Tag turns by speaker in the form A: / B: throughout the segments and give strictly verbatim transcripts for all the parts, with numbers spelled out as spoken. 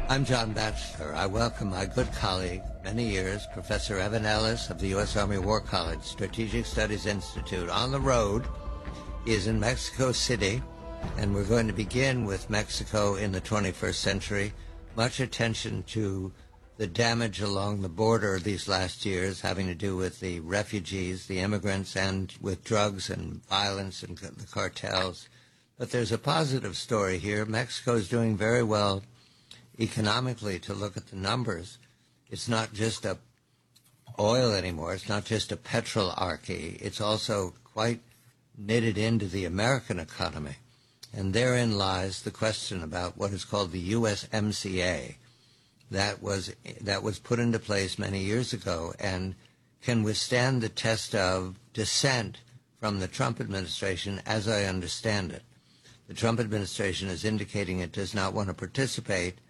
A: I'm John Batchelor. I welcome my good colleague, many years, Professor Evan Ellis of the U S Army War College Strategic Studies Institute. On the road, he is in Mexico City, and we're going to begin with Mexico in the twenty-first century. Much attention to the damage along the border these last years, having to do with the refugees, the immigrants, and with drugs and violence and the cartels. But there's a positive story here. Mexico is doing very well economically. To look at the numbers. It's not just a oil anymore. It's not just a petrolarchy. It's also quite knitted into the American economy. And therein lies the question about what is called the U S M C A. That was, that was put into place many years ago and can withstand the test of dissent from the Trump administration, as I understand it. The Trump administration is indicating it does not want to participate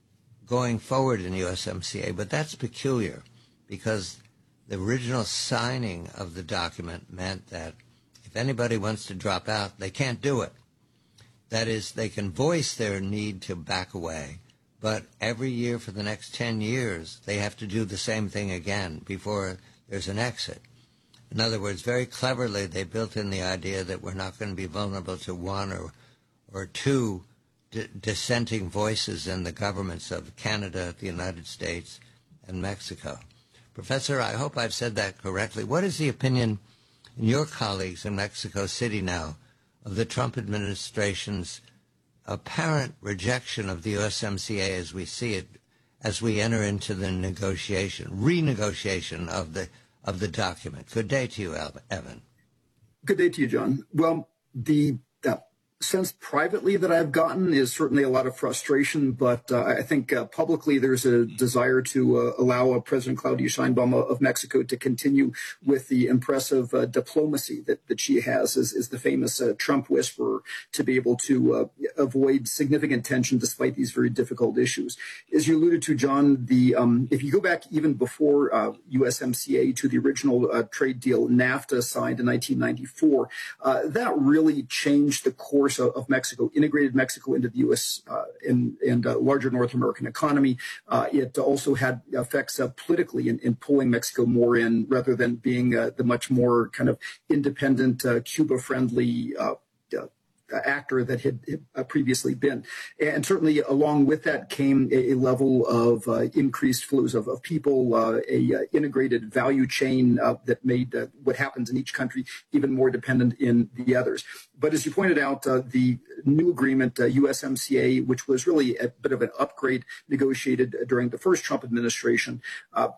A: going forward in U S M C A, but that's peculiar because the original signing of the document meant that if anybody wants to drop out, they can't do it. That is, they can voice their need to back away, but every year for the next ten years, they have to do the same thing again before there's an exit. In other words, very cleverly, they built in the idea that we're not going to be vulnerable to one or, or two d- dissenting voices in the governments of Canada, the United States, and Mexico. Professor, I hope I've said that correctly. What is the opinion in your colleagues in Mexico City now of the Trump administration's apparent rejection of the U S M C A as we see it, as we enter into the negotiation, renegotiation of the of the document? Good day to you, Evan.
B: Good day to you, John. Well, the uh, sense privately that I've gotten is certainly a lot of frustration, but uh, I think uh, publicly there's a desire to uh, allow uh, President Claudia Sheinbaum of Mexico to continue with the impressive uh, diplomacy that, that she has as, as the famous uh, Trump whisperer, to be able to uh, avoid significant tension despite these very difficult issues. As you alluded to, John, the um, if you go back even before uh, U S M C A to the original uh, trade deal, NAFTA, signed in nineteen ninety-four, uh, that really changed the course of Mexico, integrated Mexico into the U S uh, and, and uh, larger North American economy. Uh, it also had effects uh, politically in, in pulling Mexico more in, rather than being uh, the much more kind of independent, uh, Cuba-friendly uh, uh, actor that had, had previously been. And certainly along with that came a, a level of uh, increased flows of, of people, uh, a uh, integrated value chain uh, that made uh, what happens in each country even more dependent in the others. But as you pointed out, uh, the new agreement, uh, U S M C A, which was really a bit of an upgrade negotiated during the first Trump administration, uh,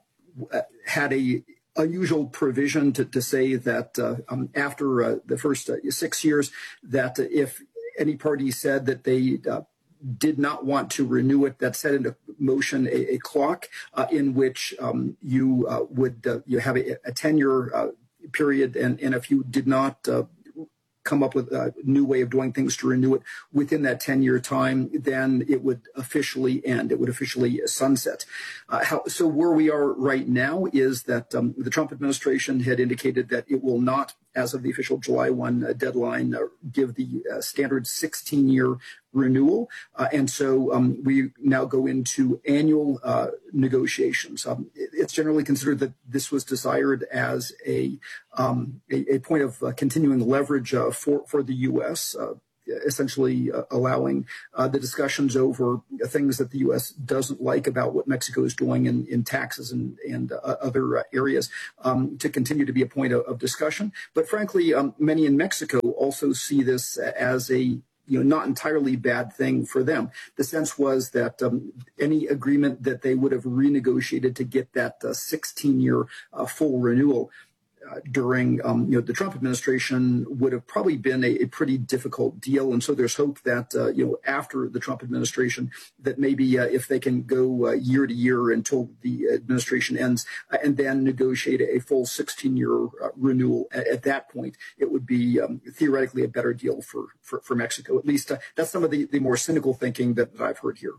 B: had a unusual provision to, to say that uh, um, after uh, the first uh, six years, that uh, if any party said that they uh, did not want to renew it, that set into motion a, a clock uh, in which um, you uh, would uh, you have a, a ten-year uh, period, and, and if you did not uh, come up with a new way of doing things to renew it within that ten-year time, then it would officially end. It would officially sunset. Uh, how, so where we are right now is that um, the Trump administration had indicated that it will not, as of the official July first uh, deadline, uh, give the uh, standard sixteen-year renewal. Uh, and so um, we now go into annual uh, negotiations. Um, it, it's generally considered that this was desired as a, um, a, a point of uh, continuing leverage uh, for, for the U S, uh, essentially uh, allowing uh, the discussions over things that the U S doesn't like about what Mexico is doing in, in taxes and, and uh, other uh, areas um, to continue to be a point of, of discussion. But frankly, um, many in Mexico also see this as a you know, not entirely bad thing for them. The sense was that um, any agreement that they would have renegotiated to get that uh, sixteen-year uh, full renewal Uh, during um, you know the Trump administration would have probably been a, a pretty difficult deal, and so there's hope that uh, you know after the Trump administration that maybe uh, if they can go uh, year to year until the administration ends uh, and then negotiate a full sixteen-year uh, renewal at, at that point, it would be um, theoretically a better deal for for, for Mexico. At least uh, that's some of the, the more cynical thinking that, that I've heard here.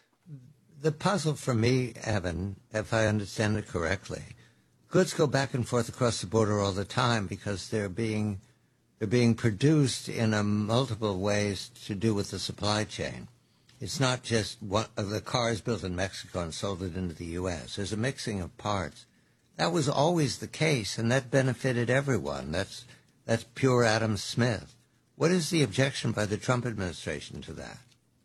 A: The puzzle for me, Evan, if I understand it correctly, goods go back and forth across the border all the time because they're being they're being produced in a multiple ways to do with the supply chain. It's not just one of the cars built in Mexico and sold it into the U S. There's a mixing of parts. That was always the case, and that benefited everyone. That's that's pure Adam Smith. What is the objection by the Trump administration to that?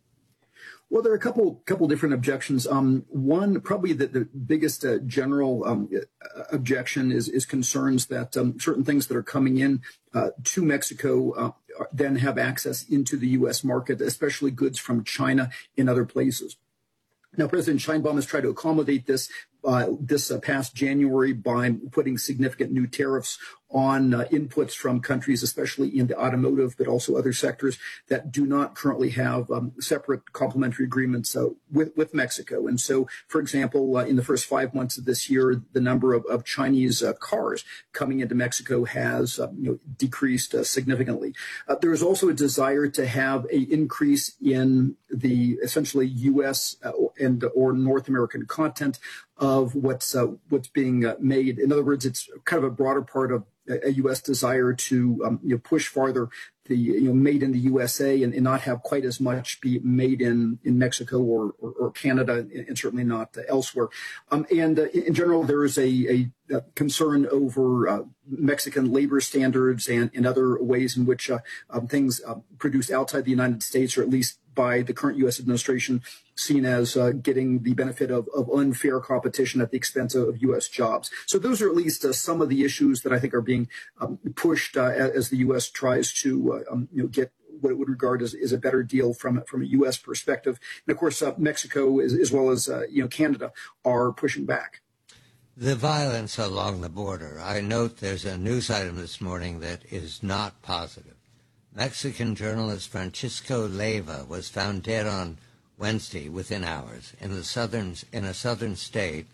B: Well, there are a couple couple different objections. Um, one, probably the, the biggest uh, general um, objection is, is concerns that um, certain things that are coming in uh, to Mexico uh, then have access into the U S market, especially goods from China in other places. Now, President Sheinbaum has tried to accommodate this uh, this uh, past January by putting significant new tariffs on uh, inputs from countries, especially in the automotive, but also other sectors that do not currently have um, separate complementary agreements uh, with, with Mexico. And so, for example, uh, in the first five months of this year, the number of, of Chinese uh, cars coming into Mexico has uh, you know, decreased uh, significantly. Uh, there is also a desire to have an increase in the essentially U S uh, and or North American content of what's uh, what's being uh, made. In other words, it's kind of a broader part of a U S desire to um, you know, push farther the you know made in the U S A and, and not have quite as much be made in, in Mexico or, or, or Canada, and certainly not uh, elsewhere. Um, and uh, in general, there is a, a, a concern over uh, Mexican labor standards and, and other ways in which uh, um, things uh, produced outside the United States, or at least by the current U S administration, seen as uh, getting the benefit of, of unfair competition at the expense of U S jobs. So those are at least uh, some of the issues that I think are being um, pushed uh, as the U S tries to uh, um, you know, get what it would regard as, as a better deal from, from a U S perspective. And of course, uh, Mexico, as, as well as uh, you know Canada, are pushing back.
A: The violence along the border. I note there's a news item this morning that is not positive. Mexican journalist Francisco Leiva was found dead on Wednesday within hours in the southern in a southern state.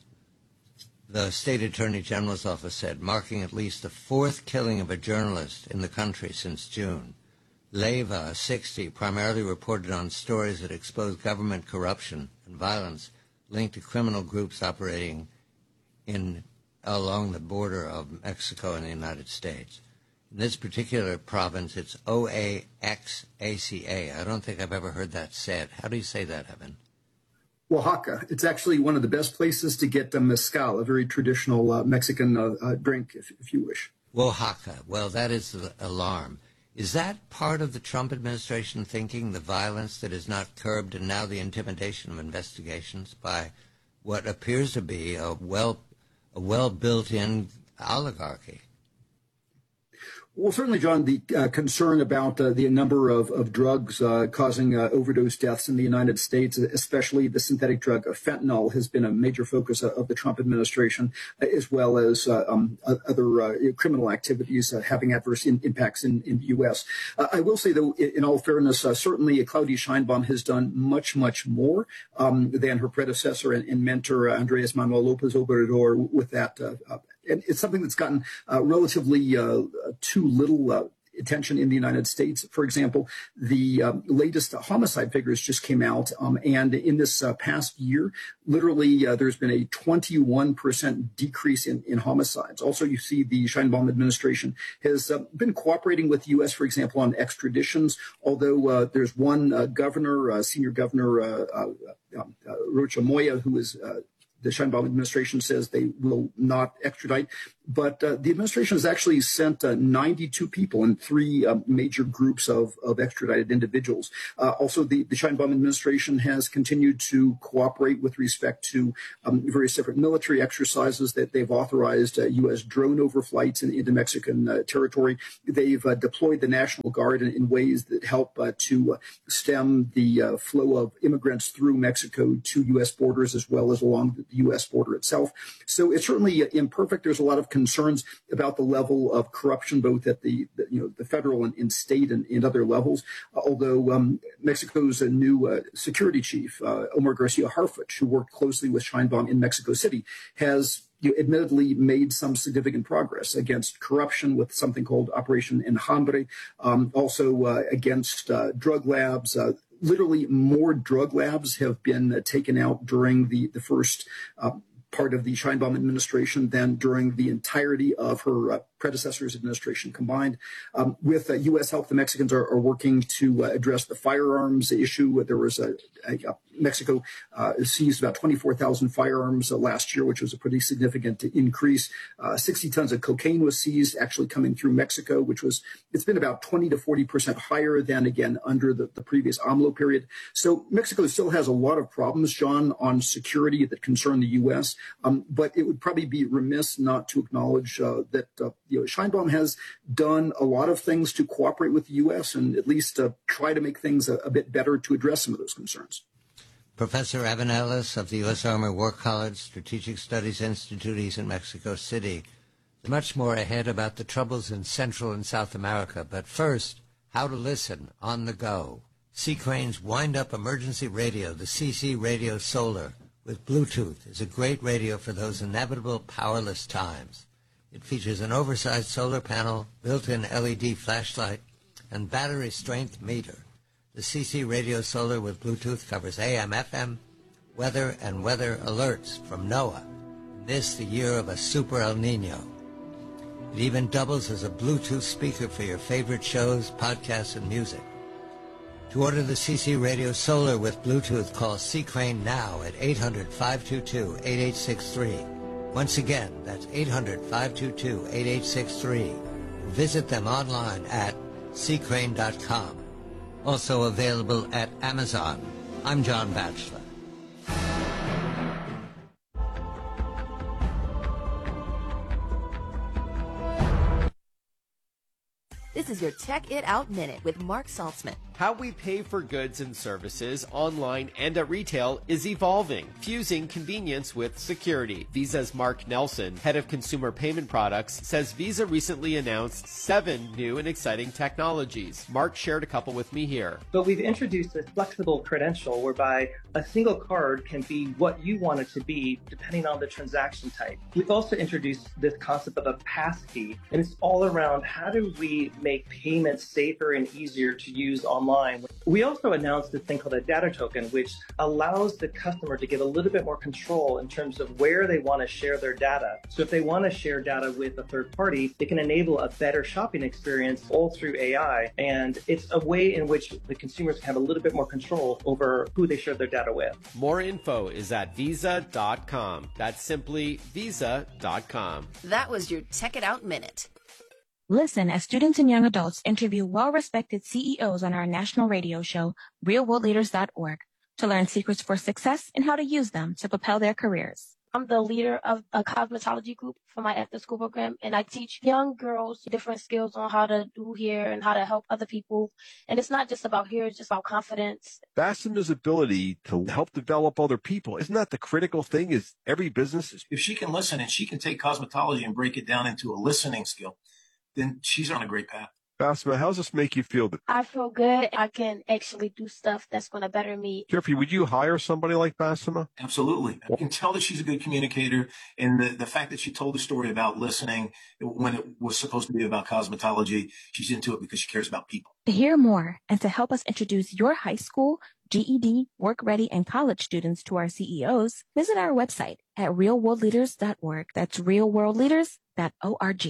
A: The state attorney general's office said, marking at least the fourth killing of a journalist in the country since June. Leiva, sixty, primarily reported on stories that exposed government corruption and violence linked to criminal groups operating in along the border of Mexico and the United States. In this particular province, it's O A X A C A. I don't think I've ever heard that said. How do you say that, Evan?
B: Oaxaca. It's actually one of the best places to get uh, mezcal, a very traditional uh, Mexican uh, uh, drink, if, if you wish.
A: Oaxaca. Well, that is the alarm. Is that part of the Trump administration thinking, the violence that is not curbed and now the intimidation of investigations by what appears to be a well, a well built-in oligarchy?
B: Well, certainly, John, the uh, concern about uh, the number of, of drugs uh, causing uh, overdose deaths in the United States, especially the synthetic drug fentanyl, has been a major focus of the Trump administration, as well as uh, um, other uh, criminal activities uh, having adverse in, impacts in, in the U S. Uh, I will say, though, in all fairness, uh, certainly Claudia Sheinbaum has done much, much more um, than her predecessor and, and mentor, uh, Andres Manuel Lopez Obrador, with that uh, uh, and it's something that's gotten uh, relatively uh, too little uh, attention in the United States. For example, the uh, latest homicide figures just came out, um, and in this uh, past year, literally uh, there's been a twenty-one percent decrease in, in homicides. Also, you see the Sheinbaum administration has uh, been cooperating with the U S, for example, on extraditions, although uh, there's one uh, governor, uh, senior governor, uh, uh, uh, Rocha Moya, who is uh, the Sheinbaum administration says they will not extradite. But uh, the administration has actually sent uh, ninety-two people in three uh, major groups of, of extradited individuals. Uh, also, the, the Sheinbaum administration has continued to cooperate with respect to um, various different military exercises that they've authorized uh, U S drone overflights in, into Mexican uh, territory. They've uh, deployed the National Guard in, in ways that help uh, to uh, stem the uh, flow of immigrants through Mexico to U S borders, as well as along the U S border itself. So it's certainly imperfect. There's a lot of concerns about the level of corruption, both at the, the you know the federal and, and state and, and other levels. Uh, although um, Mexico's uh, new uh, security chief, uh, Omar Garcia Harfuch, who worked closely with Sheinbaum in Mexico City, has you know, admittedly made some significant progress against corruption with something called Operation Enjambre, um, also uh, against uh, drug labs. Uh, Literally, more drug labs have been uh, taken out during the, the first uh, part of the Sheinbaum administration than during the entirety of her uh, predecessor's administration combined. Um, with uh, U S help, the Mexicans are, are working to uh, address the firearms issue. There was a, a, a Mexico uh, seized about twenty-four thousand firearms uh, last year, which was a pretty significant increase. Uh, sixty tons of cocaine was seized, actually coming through Mexico, which was, it's been about twenty to forty percent higher than, again, under the, the previous AMLO period. So Mexico still has a lot of problems, John, on security that concern the U S, um, but it would probably be remiss not to acknowledge uh, that uh, you know, Sheinbaum has done a lot of things to cooperate with the U S and at least uh, try to make things a, a bit better to address some of those concerns.
A: Professor Evan Ellis of the U S Army War College Strategic Studies Institute, he's in Mexico City. Much more ahead about the troubles in Central and South America, but first, how to listen on the go. C. Crane's wind-up emergency radio, the C C Radio Solar, with Bluetooth, is a great radio for those inevitable powerless times. It features an oversized solar panel, built-in L E D flashlight, and battery strength meter. The C C Radio Solar with Bluetooth covers A M, F M, weather, and weather alerts from NOAA. This, the year of a super El Nino. It even doubles as a Bluetooth speaker for your favorite shows, podcasts, and music. To order the C C Radio Solar with Bluetooth, call C. Crane now at eight hundred, five two two, eight eight six three. Once again, that's eight hundred, five two two, eight eight six three. Visit them online at c crane dot com. Also available at Amazon. I'm John Batchelor.
C: This is your Check It Out Minute with Mark Saltzman.
D: How we pay for goods and services online and at retail is evolving, fusing convenience with security. Visa's Mark Nelson, head of consumer payment products, says Visa recently announced seven new and exciting technologies. Mark shared a couple with me here.
E: But we've introduced a flexible credential whereby a single card can be what you want it to be depending on the transaction type. We've also introduced this concept of a passkey, and it's all around how do we make payments safer and easier to use online. We also announced this thing called a data token, which allows the customer to get a little bit more control in terms of where they want to share their data. So if they want to share data with a third party, they can enable a better shopping experience all through A I. And it's a way in which the consumers can have a little bit more control over who they share their data with.
D: More info is at visa dot com. That's simply visa dot com.
C: That was your Check It Out Minute.
F: Listen as students and young adults interview well-respected C E Os on our national radio show, real world leaders dot org, to learn secrets for success and how to use them to propel their careers.
G: I'm the leader of a cosmetology group for my after-school program, and I teach young girls different skills on how to do hair and how to help other people. And it's not just about hair, it's just about confidence.
H: Fastima's ability to help develop other people, isn't that the critical thing? Is every business is...
I: If she can listen and she can take cosmetology and break it down into a listening skill, then she's on a great path.
H: Fastima, how does this make you feel?
G: I feel good. I can actually do stuff that's going to better me.
H: Jeffrey, would you hire somebody like Fastima?
I: Absolutely. I can tell that she's a good communicator. And the, the fact that she told the story about listening when it was supposed to be about cosmetology, she's into it because she cares about people.
F: To hear more and to help us introduce your high school, G E D, work-ready, and college students to our C E Os, visit our website at real world leaders dot org. That's real world leaders dot org.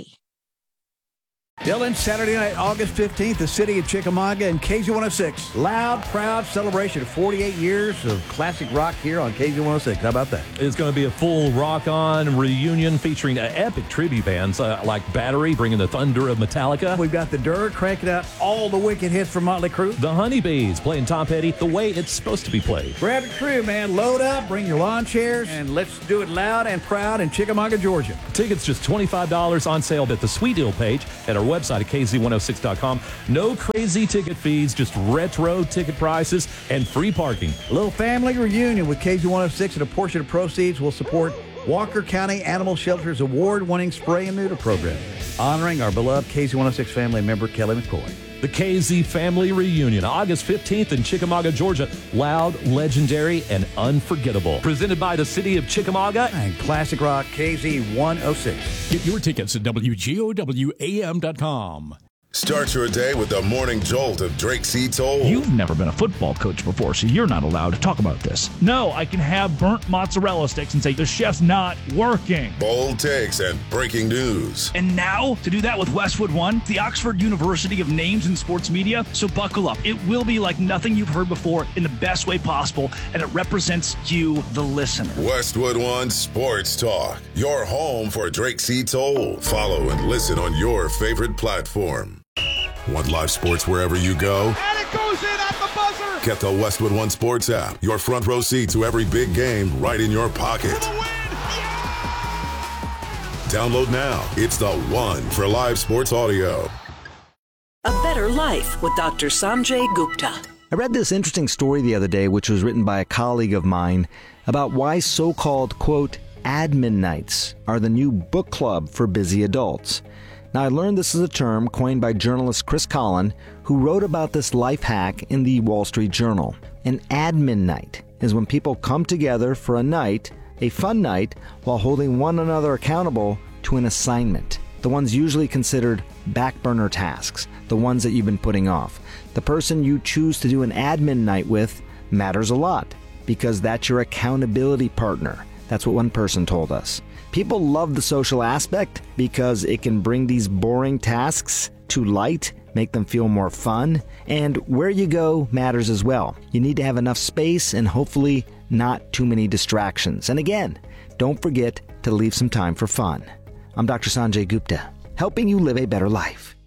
J: Dylan, Saturday night, August fifteenth, the city of Chickamauga and K Z one oh six. Loud, proud celebration of forty-eight years of classic rock here on K Z one oh six. How about that?
K: It's going to be a full rock-on reunion featuring uh, epic tribute bands uh, like Battery, bringing the thunder of Metallica.
J: We've got the Dirt cranking out all the wicked hits from Motley Crue.
K: The Honeybees playing Tom Petty the way it's supposed to be played.
J: Grab your crew, man. Load up, bring your lawn chairs, and let's do it loud and proud in Chickamauga, Georgia.
K: Tickets just twenty-five dollars on sale at the Sweet Deal page at our website at K Z one oh six dot com. No crazy ticket fees, just retro ticket prices and free parking.
J: A little family reunion with K Z one oh six, and a portion of proceeds will support Walker County Animal Shelter's award-winning spray and neuter program, honoring our beloved K Z one oh six family member, Kelly McCoy.
K: The K Z Family Reunion, August fifteenth in Chickamauga, Georgia. Loud, legendary, and unforgettable. Presented by the city of Chickamauga
J: and Classic Rock K Z one oh six.
L: Get your tickets at W G O W A M dot com. Start your day with the morning jolt of Drake C. Toll.
M: You've never been a football coach before, so you're not allowed to talk about this. No, I can have burnt mozzarella sticks and say the chef's not working.
L: Bold takes and breaking news.
M: And now, to do that with Westwood One, the Oxford University of Names in Sports Media. So buckle up. It will be like nothing you've heard before in the best way possible, and it represents you, the listener.
L: Westwood One Sports Talk, your home for Drake C. Toll. Follow and listen on your favorite platform. Want live sports wherever you go?
N: And it goes in at the buzzer!
L: Get the Westwood One Sports app. Your front row seat to every big game right in your pocket.
N: For the win! Yeah!
L: Download now. It's the one for live sports audio.
O: A Better Life with Doctor Sanjay Gupta.
P: I read this interesting story the other day, which was written by a colleague of mine, about why so-called, quote, admin nights are the new book club for busy adults. Now, I learned this is a term coined by journalist Chris Collin, who wrote about this life hack in the Wall Street Journal. An admin night is when people come together for a night, a fun night, while holding one another accountable to an assignment. The ones usually considered back burner tasks, the ones that you've been putting off. The person you choose to do an admin night with matters a lot, because that's your accountability partner. That's what one person told us. People love the social aspect because it can bring these boring tasks to light, make them feel more fun, and where you go matters as well. You need to have enough space and hopefully not too many distractions. And again, don't forget to leave some time for fun. I'm Doctor Sanjay Gupta, helping you live a better life.